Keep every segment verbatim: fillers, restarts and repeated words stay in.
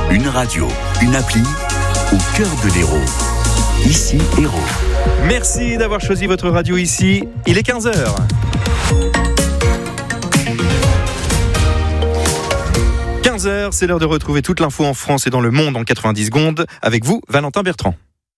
Une radio, une appli, au cœur de l'Hérault. Ici, Hérault. Merci d'avoir choisi votre radio ici. Il est quinze heures. quinze heures, c'est l'heure de retrouver toute l'info en France et dans le monde en quatre-vingt-dix secondes. Avec vous, Valentin Bertrand.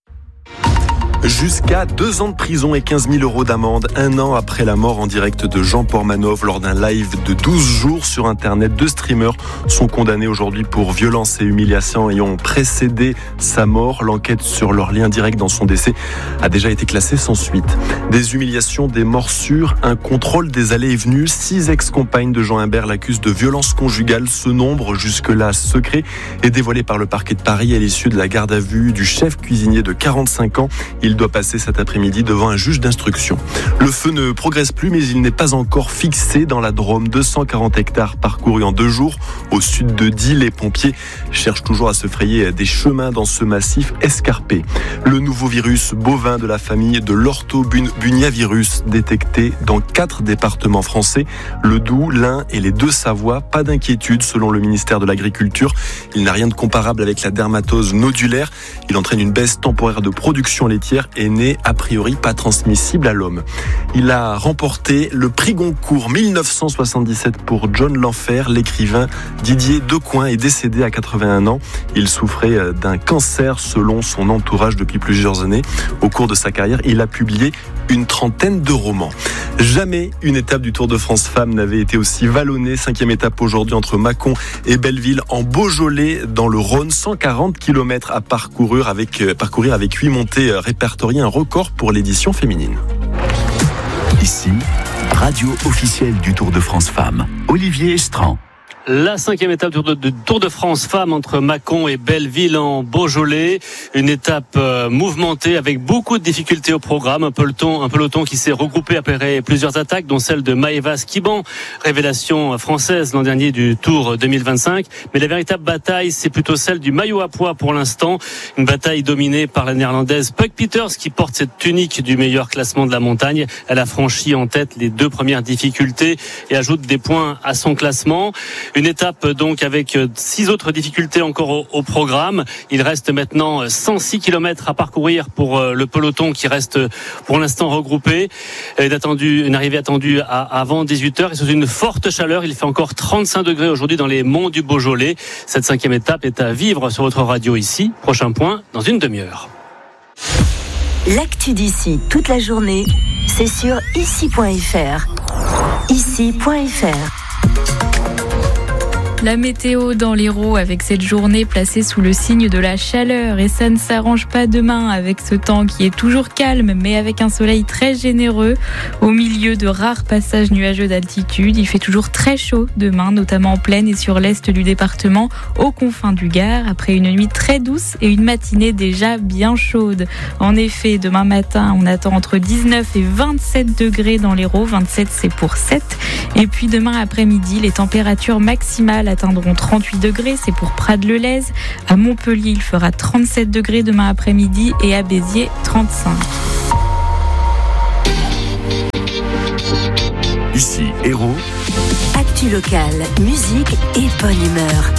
Jusqu'à deux ans de prison et quinze mille euros d'amende, un an après la mort en direct de Jean Pormanov lors d'un live de douze jours sur Internet. Deux streamers sont condamnés aujourd'hui pour violences et humiliations ayant précédé sa mort. L'enquête sur leur lien direct dans son décès a déjà été classée sans suite. Des humiliations, des morsures, un contrôle des allées et venues. Six ex-compagnes de Jean Imbert l'accusent de violence conjugale. Ce nombre, jusque-là secret, est dévoilé par le parquet de Paris à l'issue de la garde à vue du chef cuisinier de quarante-cinq ans. Il doit passer cet après-midi devant un juge d'instruction. Le feu ne progresse plus, mais il n'est pas encore fixé dans la Drôme. deux cent quarante hectares parcourus en deux jours. Au sud de Die, les pompiers cherchent toujours à se frayer des chemins dans ce massif escarpé. Le nouveau virus bovin de la famille de l'orthobuniavirus détecté dans quatre départements français, le Doubs, l'Ain et les Deux-Savoie. Pas d'inquiétude selon le ministère de l'Agriculture. Il n'a rien de comparable avec la dermatose nodulaire. Il entraîne une baisse temporaire de production laitière et n'est a priori pas transmissible à l'homme. Il a remporté le prix Goncourt mille neuf cent soixante-dix-sept pour John L'Enfer. L'écrivain Didier Decoing est décédé à quatre-vingt-un ans. Il souffrait d'un cancer selon son entourage depuis plusieurs années. Au cours de sa carrière, il a publié une trentaine de romans. Jamais une étape du Tour de France Femmes n'avait été aussi vallonnée. Cinquième étape aujourd'hui entre Mâcon et Belleville en Beaujolais dans le Rhône. cent quarante kilomètres à parcourir avec, euh, parcourir avec huit montées euh, répertoriées, un record pour l'édition féminine. Ici, radio officielle du Tour de France Femmes. Olivier Estran. La cinquième étape du Tour de France Femmes entre Mâcon et Belleville en Beaujolais. Une étape euh, mouvementée avec beaucoup de difficultés au programme. Un peloton, un peloton qui s'est regroupé après plusieurs attaques, dont celle de Maëva Skiban, révélation française l'an dernier du Tour deux mille vingt-cinq. Mais la véritable bataille, c'est plutôt celle du maillot à pois pour l'instant. Une bataille dominée par la néerlandaise Puck Peters qui porte cette tunique du meilleur classement de la montagne. Elle a franchi en tête les deux premières difficultés et ajoute des points à son classement. Une étape donc avec six autres difficultés encore au, au programme. Il reste maintenant cent six kilomètres à parcourir pour le peloton qui reste pour l'instant regroupé. Une, attendue, une arrivée attendue à, avant dix-huit heures et sous une forte chaleur. Il fait encore trente-cinq degrés aujourd'hui dans les monts du Beaujolais. Cette cinquième étape est à vivre sur votre radio ici. Prochain point dans une demi-heure. L'actu d'ici toute la journée, c'est sur ici point f r. ici point f r. La météo dans l'Hérault avec cette journée placée sous le signe de la chaleur et ça ne s'arrange pas demain avec ce temps qui est toujours calme mais avec un soleil très généreux au milieu de rares passages nuageux d'altitude. Il fait toujours très chaud demain, notamment en plaine et sur l'est du département, aux confins du Gard, après une nuit très douce et une matinée déjà bien chaude. En effet, demain matin, on attend entre dix-neuf et vingt-sept degrés dans l'Hérault, vingt-sept c'est pour sept. Et puis demain après-midi, les températures maximales atteindront trente-huit degrés, c'est pour Prades-le-Lez. À Montpellier, il fera trente-sept degrés demain après-midi et à Béziers, trente-cinq. Ici, Hérault. Actu locale, musique et bonne humeur.